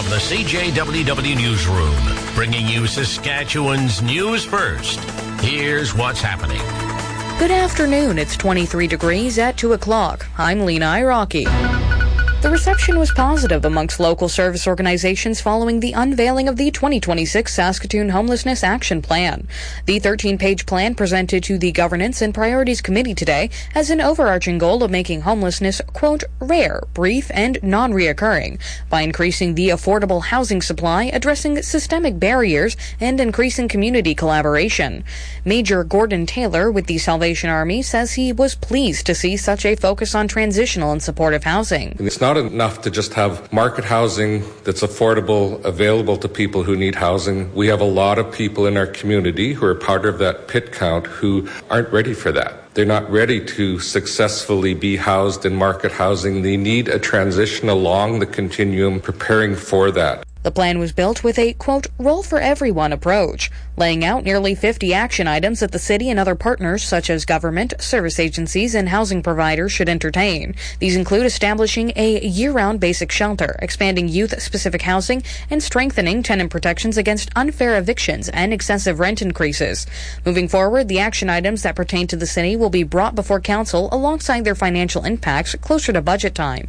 From the CJWW Newsroom, bringing you Saskatchewan's news first. Here's what's happening. Good afternoon. It's 23 degrees at 2 o'clock. I'm Lena Iraqi. The reception was positive amongst local service organizations following the unveiling of the 2026 Saskatoon Homelessness Action Plan. The 13-page plan presented to the Governance and Priorities Committee today has an overarching goal of making homelessness, quote, rare, brief, and non-reoccurring by increasing the affordable housing supply, addressing systemic barriers, and increasing community collaboration. Major Gordon Taylor with the Salvation Army says he was pleased to see such a focus on transitional and supportive housing. It's not enough to just have market housing that's affordable, available to people who need housing. We have a lot of people in our community who are part of that pit count who aren't ready for that. They're not ready to successfully be housed in market housing. They need a transition along the continuum, preparing for that. The plan was built with a, quote, role for everyone approach, laying out nearly 50 action items that the city and other partners such as government, service agencies, and housing providers should entertain. These include establishing a year-round basic shelter, expanding youth-specific housing, and strengthening tenant protections against unfair evictions and excessive rent increases. Moving forward, the action items that pertain to the city will be brought before council alongside their financial impacts closer to budget time.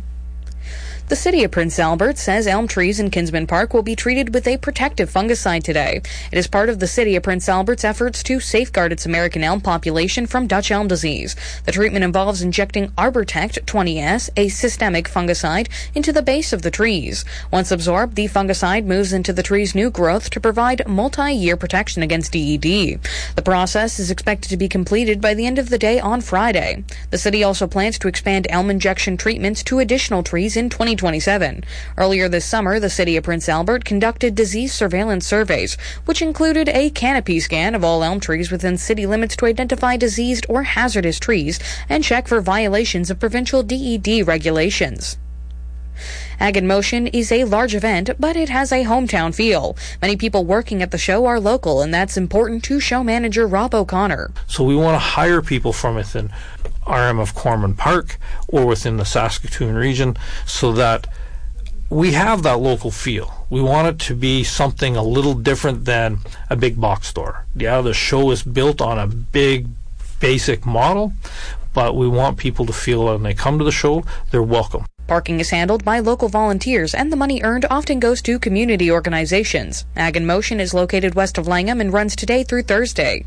The City of Prince Albert says elm trees in Kinsman Park will be treated with a protective fungicide today. It is part of the City of Prince Albert's efforts to safeguard its American elm population from Dutch elm disease. The treatment involves injecting Arbortect 20S, a systemic fungicide, into the base of the trees. Once absorbed, the fungicide moves into the tree's new growth to provide multi-year protection against DED. The process is expected to be completed by the end of the day on Friday. The city also plans to expand elm injection treatments to additional trees in 2027. Earlier this summer, the City of Prince Albert conducted disease surveillance surveys, which included a canopy scan of all elm trees within city limits to identify diseased or hazardous trees and check for violations of provincial DED regulations. Ag in Motion is a large event, but it has a hometown feel. Many people working at the show are local, and that's important to show manager Rob O'Connor. So we want to hire people from within RM of Corman Park or within the Saskatoon region so that we have that local feel. We want it to be something a little different than a big box store. Yeah, the show is built on a big, basic model, but we want people to feel when they come to the show, they're welcome. Parking is handled by local volunteers, and the money earned often goes to community organizations. Ag in Motion is located west of Langham and runs today through Thursday.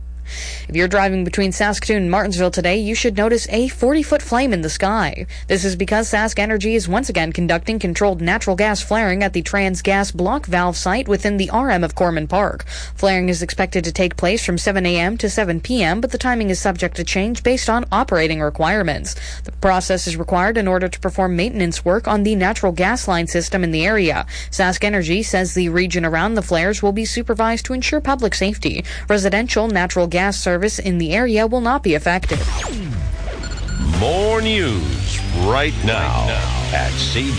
If you're driving between Saskatoon and Martensville today, you should notice a 40-foot flame in the sky. This is because Sask Energy is once again conducting controlled natural gas flaring at the Transgas block valve site within the RM of Corman Park. Flaring is expected to take place from 7 a.m. to 7 p.m., but the timing is subject to change based on operating requirements. The process is required in order to perform maintenance work on the natural gas line system in the area. Sask Energy says the region around the flares will be supervised to ensure public safety. Residential natural gas service in the area will not be affected. More news right now at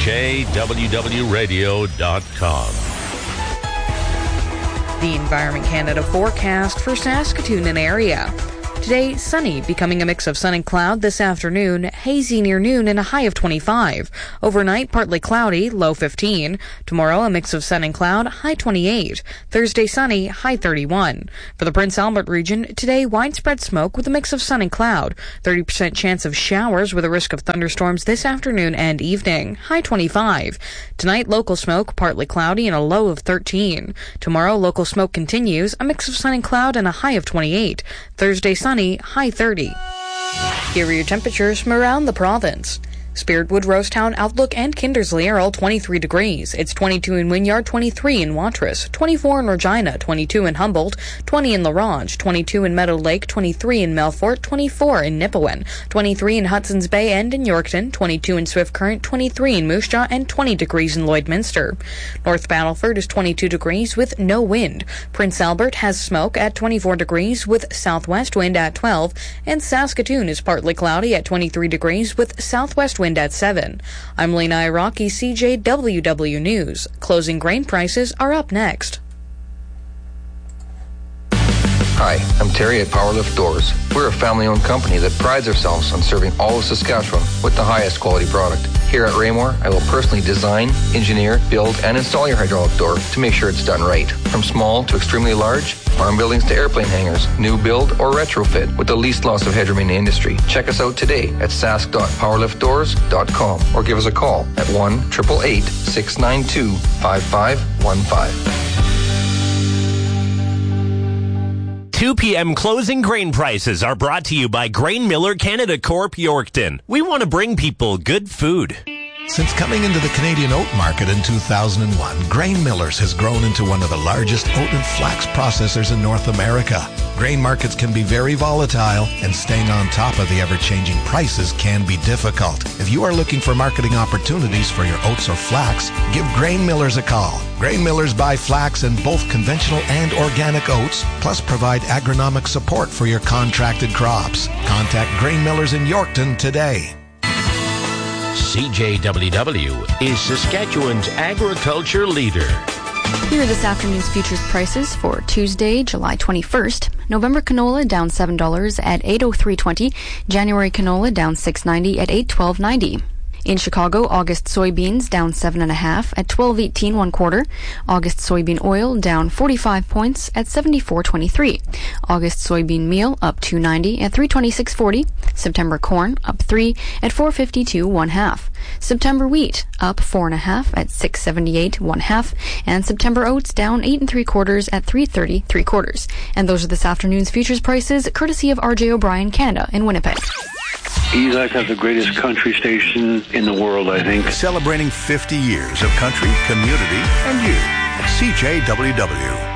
CJWWradio.com. The Environment Canada forecast for Saskatoon and area. Today, sunny, becoming a mix of sun and cloud this afternoon, hazy near noon and a high of 25. Overnight, partly cloudy, low 15. Tomorrow, a mix of sun and cloud, high 28. Thursday, sunny, high 31. For the Prince Albert region, today, widespread smoke with a mix of sun and cloud. 30% chance of showers with a risk of thunderstorms this afternoon and evening, high 25. Tonight, local smoke, partly cloudy and a low of 13. Tomorrow, local smoke continues, a mix of sun and cloud and a high of 28. Thursday, sunny, high 30. Here are your temperatures from around the province. Spiritwood, Rosetown, Outlook, and Kindersley are all 23 degrees. It's 22 in Wynyard, 23 in Watrous, 24 in Regina, 22 in Humboldt, 20 in La Ronge, 22 in Meadow Lake, 23 in Melfort, 24 in Nipawin, 23 in Hudson's Bay and in Yorkton, 22 in Swift Current, 23 in Moose Jaw, and 20 degrees in Lloydminster. North Battleford is 22 degrees with no wind. Prince Albert has smoke at 24 degrees with southwest wind at 12, and Saskatoon is partly cloudy at 23 degrees with southwest wind at 7. I'm Lena Iraqi, CJWW News. Closing grain prices are up next. Hi, I'm Terry at Powerlift Doors. We're a family-owned company that prides ourselves on serving all of Saskatchewan with the highest quality product. Here at Raymore, I will personally design, engineer, build, and install your hydraulic door to make sure it's done right. From small to extremely large, farm buildings to airplane hangars, new build or retrofit with the least loss of headroom in the industry. Check us out today at sask.powerliftdoors.com or give us a call at 1-888-692-5515. 2 p.m. closing grain prices are brought to you by Grain Miller Canada Corp. Yorkton. We want to bring people good food. Since coming into the Canadian oat market in 2001, Grain Millers has grown into one of the largest oat and flax processors in North America. Grain markets can be very volatile, and staying on top of the ever-changing prices can be difficult. If you are looking for marketing opportunities for your oats or flax, give Grain Millers a call. Grain Millers buy flax in both conventional and organic oats, plus provide agronomic support for your contracted crops. Contact Grain Millers in Yorkton today. CJWW is Saskatchewan's agriculture leader. Here are this afternoon's futures prices for Tuesday, July 21st. November canola down $7 at $803.20. January canola down $6.90 at $812.90. In Chicago, August soybeans down 7.5 at $12.18 1/4. August soybean oil down 45 points at $74.23. August soybean meal up $2.90 at $326.40. September corn up 3 at $452 1/2. September wheat up 4.5 at $678 1/2. And September oats down 8 3/4 at $330 3/4. And those are this afternoon's futures prices, courtesy of R.J. O'Brien, Canada, in Winnipeg. EZAC has the greatest country station in the world, I think. Celebrating 50 years of country, community, and you. CJWW.